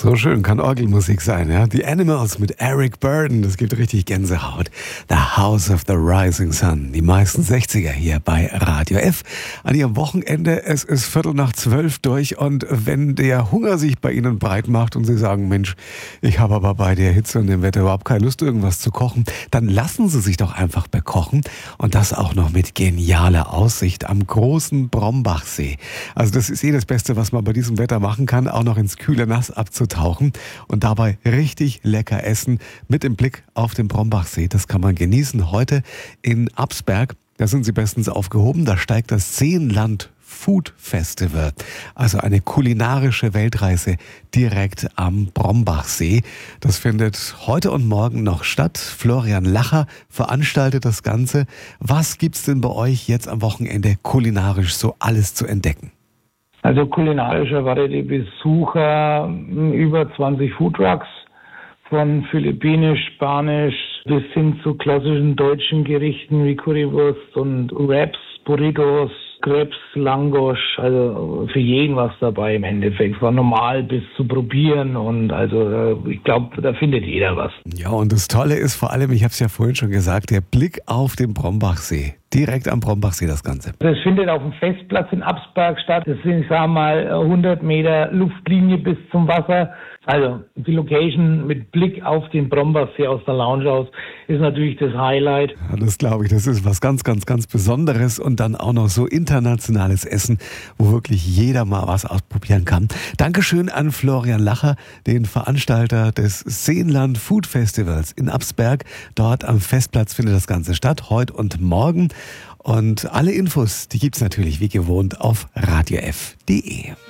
So schön kann Orgelmusik sein, ja. The Animals mit Eric Burdon, das gibt richtig Gänsehaut. The House of the Rising Sun, die meisten 60er hier bei Radio F. An Ihrem Wochenende, es ist 11:45 durch und wenn der Hunger sich bei Ihnen breit macht und Sie sagen, Mensch, ich habe aber bei der Hitze und dem Wetter überhaupt keine Lust, irgendwas zu kochen, dann lassen Sie sich doch einfach bekochen und das auch noch mit genialer Aussicht am großen Brombachsee. Also das ist das Beste, was man bei diesem Wetter machen kann, auch noch ins kühle Nass abzutauchen und dabei richtig lecker essen mit dem Blick auf den Brombachsee. Das kann man genießen heute in Absberg. Da sind Sie bestens aufgehoben. Da steigt das Seenland Food Festival, also eine kulinarische Weltreise direkt am Brombachsee. Das findet heute und morgen noch statt. Florian Lacher veranstaltet das Ganze. Was gibt's denn bei euch jetzt am Wochenende kulinarisch so alles zu entdecken? Also kulinarisch erwartet die Besucher über 20 Foodtrucks, von philippinisch, spanisch bis hin zu klassischen deutschen Gerichten wie Currywurst und Wraps, Burritos, Crepes, Langosch, also für jeden was dabei im Endeffekt, von normal bis zu probieren und also ich glaube, da findet jeder was. Ja, und das Tolle ist vor allem, ich habe es ja vorhin schon gesagt, der Blick auf den Brombachsee. Direkt am Brombachsee das Ganze. Das findet auf dem Festplatz in Absberg statt. Das sind, ich sag mal, 100 Meter Luftlinie bis zum Wasser. Also die Location mit Blick auf den Brombachsee aus der Lounge aus ist natürlich das Highlight. Ja, das glaube ich, das ist was ganz, ganz, ganz Besonderes und dann auch noch so internationales Essen, wo wirklich jeder mal was ausprobieren kann. Dankeschön an Florian Lacher, den Veranstalter des Seenland Food Festivals in Absberg. Dort am Festplatz findet das Ganze statt, heute und morgen. Und alle Infos, die gibt's natürlich wie gewohnt auf radiof.de.